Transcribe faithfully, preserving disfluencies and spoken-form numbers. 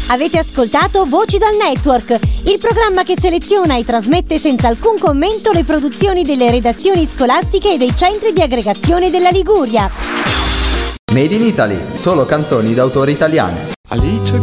Avete ascoltato Voci dal Network, il programma che seleziona e trasmette senza alcun commento le produzioni delle redazioni scolastiche e dei centri di aggregazione della Liguria. Made in Italy, solo canzoni d'autore italiane. Alice